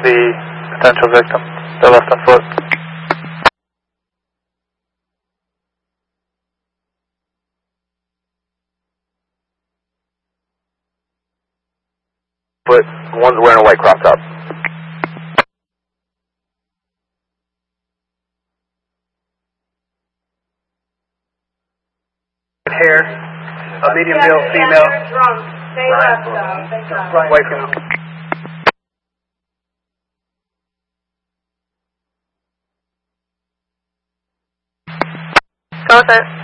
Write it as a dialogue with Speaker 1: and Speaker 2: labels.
Speaker 1: the potential victim. They're left on foot.
Speaker 2: Foot, one's wearing a white crop top.
Speaker 1: Hair, a medium male, female. White female.
Speaker 3: Go with it.